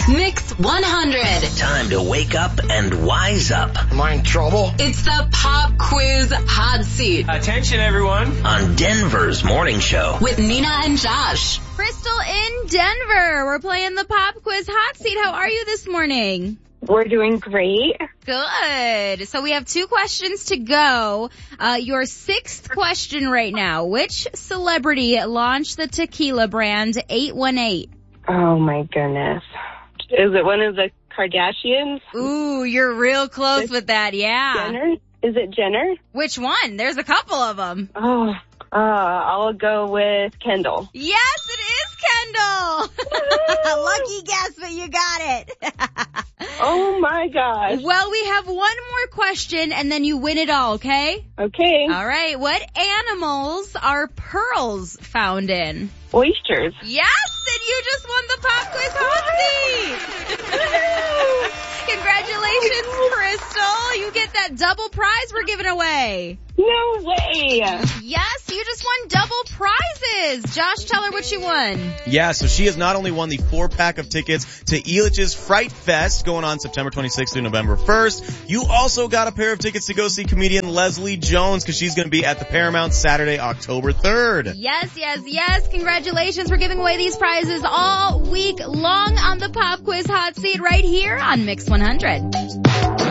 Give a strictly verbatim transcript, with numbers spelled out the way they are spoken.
Mix one hundred. Time to wake up and wise up. Am I in trouble? It's the Pop Quiz Hot Seat. Attention, everyone. On Denver's morning show. With Nina and Josh. Crystal in Denver. We're playing the Pop Quiz Hot Seat. How are you this morning? We're doing great. Good. So we have two questions to go. Uh, your sixth question right now. Which celebrity launched the tequila brand eight one eight? Oh, my goodness. Is it one of the Kardashians? Ooh, you're real close with that, yeah. Jenner? Is it Jenner? Which one? There's a couple of them. Oh, uh, I'll go with Kendall. Yes, it is Kendall. Lucky guess, but you got it. Oh, my gosh. Well, we have one more question, and then you win it all, okay? Okay. All right. What animals are pearls found in? Oysters. Yes, and you just won the Pop Quiz Hot Seat. Congratulations, Crystal. You get that double prize we're giving away. No way. Yes, you just won double prizes. Josh, tell her what you won. Yeah, so she has not only won the four-pack of tickets to Elitch's Fright Fest going on September twenty-sixth through November first. You also got a pair of tickets to go see comedian Leslie Jones because she's going to be at the Paramount Saturday, October third. Yes, yes, yes. Congratulations. We're giving away these prizes all week long on the Pop Quiz Hot Seat right here on Mix one hundred.